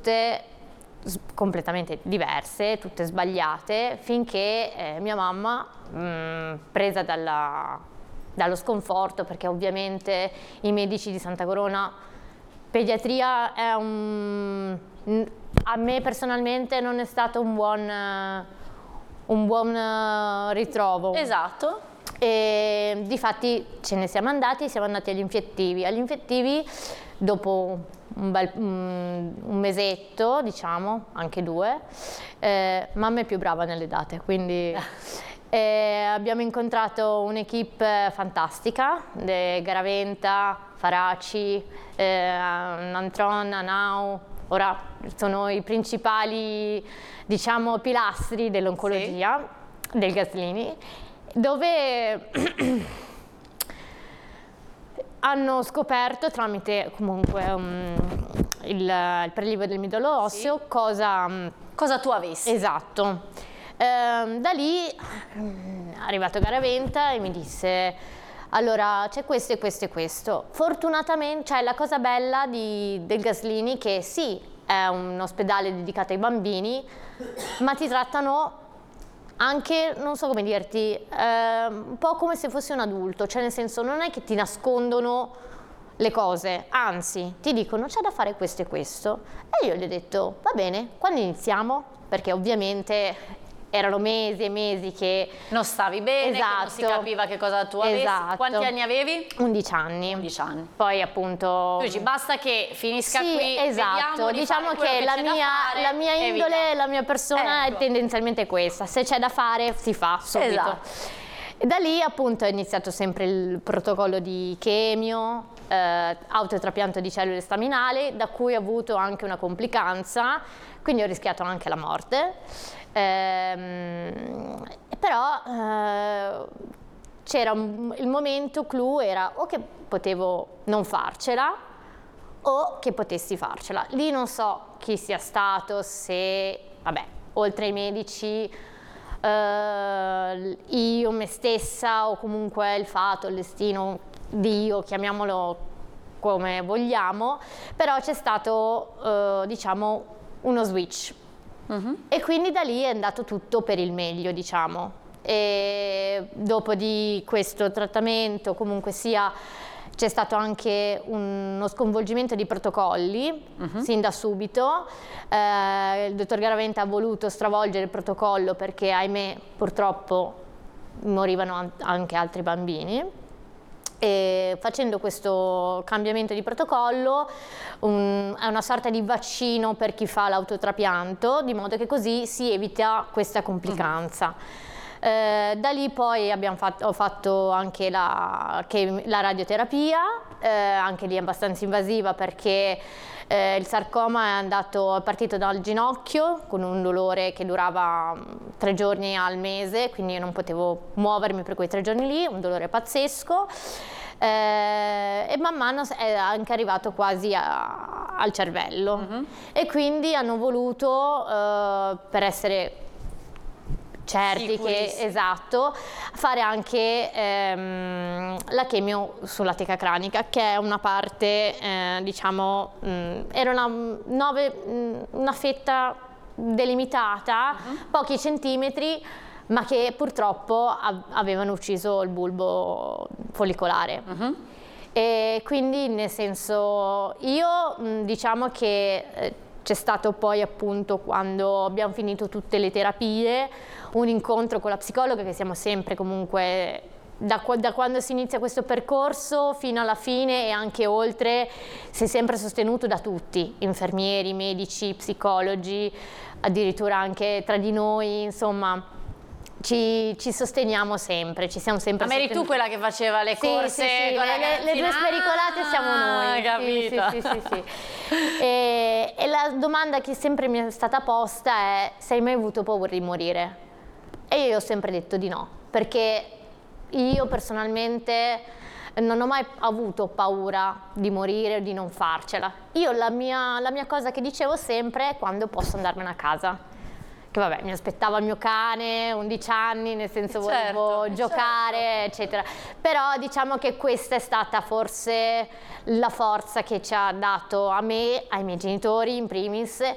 tutte completamente diverse, tutte sbagliate, finché mia mamma, presa dallo sconforto, perché ovviamente i medici di Santa Corona, pediatria è a me personalmente non è stato un buon ritrovo. Esatto. E difatti siamo andati agli infettivi. Agli infettivi, dopo un mesetto, diciamo, anche 2, mamma è più brava nelle date, quindi abbiamo incontrato un'equipe fantastica, Garaventa, Faraci, Nantron, Anau. Ora sono i principali, diciamo, pilastri dell'oncologia, del Gaslini, dove hanno scoperto tramite comunque il prelievo del midollo osseo cosa tu avessi. Esatto. Da lì è arrivato Garaventa e mi disse: allora c'è questo e questo e questo. Fortunatamente, cioè, la cosa bella del Gaslini che sì, è un ospedale dedicato ai bambini, ma ti trattano anche, non so come dirti, un po' come se fossi un adulto, cioè nel senso non è che ti nascondono le cose, anzi ti dicono c'è da fare questo e questo. E io gli ho detto va bene, quando iniziamo? Perché ovviamente erano mesi e mesi che non stavi bene, esatto, che non si capiva che cosa tu avessi. Esatto. Quanti anni avevi? 11 anni. 11 anni. Poi appunto... Tu dici basta che finisca qui, esatto, diciamo che la mia indole, la mia persona è tendenzialmente questa, se c'è da fare si fa subito. Esatto. E da lì appunto è iniziato sempre il protocollo di chemio, autotrapianto di cellule staminali, da cui ho avuto anche una complicanza, quindi ho rischiato anche la morte. Però c'era il momento clou, era o che potevo non farcela o che potessi farcela. Lì non so chi sia stato, se, vabbè, oltre ai medici, io, me stessa, o comunque il fato, il destino, Dio, chiamiamolo come vogliamo, però c'è stato, diciamo, uno switch. E quindi da lì è andato tutto per il meglio, diciamo. E dopo di questo trattamento, comunque sia, c'è stato anche uno sconvolgimento di protocolli sin da subito. Il dottor Garaventa ha voluto stravolgere il protocollo perché, ahimè, purtroppo morivano anche altri bambini. E facendo questo cambiamento di protocollo è una sorta di vaccino per chi fa l'autotrapianto, di modo che così si evita questa complicanza. Da lì poi ho fatto anche la radioterapia, anche lì abbastanza invasiva perché il sarcoma è partito dal ginocchio con un dolore che durava 3 giorni al mese, quindi io non potevo muovermi per quei 3 giorni lì, un dolore pazzesco, e man mano è anche arrivato quasi al cervello. E quindi hanno voluto, per essere certi che, esatto, fare anche la chemio sulla teca cranica, che è una parte, diciamo, era una fetta delimitata, pochi centimetri, ma che purtroppo avevano ucciso il bulbo follicolare. E quindi, nel senso, io diciamo che c'è stato poi, appunto, quando abbiamo finito tutte le terapie, un incontro con la psicologa, che siamo sempre comunque, da quando si inizia questo percorso fino alla fine e anche oltre, si è sempre sostenuto da tutti, infermieri, medici, psicologi, addirittura anche tra di noi, insomma. Ci sosteniamo sempre, ci siamo sempre sostenuti. Ma eri tu quella che faceva le corse? Sì, con le due spericolate siamo noi. Capito. Sì. E la domanda che sempre mi è stata posta è: sei mai avuto paura di morire? E io ho sempre detto di no, perché io personalmente non ho mai avuto paura di morire o di non farcela. Io la mia cosa che dicevo sempre è quando posso andarmene a casa. Che vabbè, mi aspettava il mio cane, 11 anni, nel senso volevo giocare, eccetera. Però diciamo che questa è stata forse la forza che ci ha dato a me, ai miei genitori in primis,